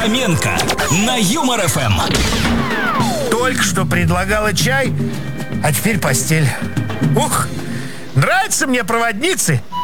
Хоменко на Юмор ФМ. Только что предлагала чай, а теперь постель. Ух, нравятся мне проводницы.